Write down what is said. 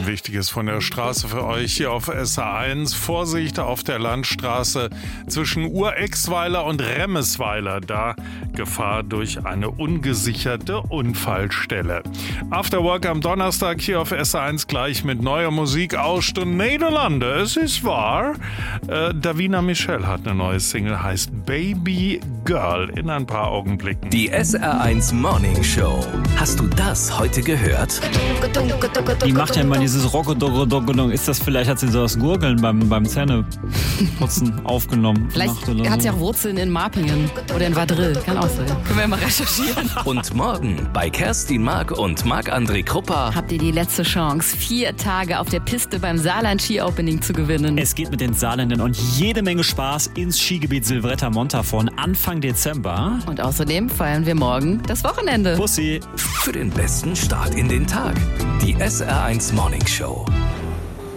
Wichtiges von der Straße für euch hier auf SR1. Vorsicht auf der Landstraße zwischen Urexweiler und Remmesweiler. Da Gefahr durch eine ungesicherte Unfallstelle. After Work am Donnerstag hier auf SR1 gleich mit neuer Musik aus den Niederlanden. Es ist wahr. Davina Michel hat eine neue Single, heißt Baby Girl, in ein paar Augenblicken. Die SR1 Morning Show. Hast du das heute gehört? Die macht ja immer dieses Rockodoggodoggodong. Ist das vielleicht, hat sie so das Gurgeln beim Zähneputzen aufgenommen? Vielleicht hat sie auch Wurzeln in Marpingen oder in Vadril. Kann auch sein. Können wir mal recherchieren. Und morgen bei Kerstin Mark und Marc-André Kruppa Habt ihr die letzte Chance, 4 Tage auf der Piste beim Saarland Ski Opening zu gewinnen. Es geht mit den Saarländern und jede Menge Spaß ins Skigebiet Silvretta Montafon Anfang Dezember. Und außerdem feiern wir morgen das Wochenende. Pussy. für den besten Start in den Tag. Die SR1 Morning Show.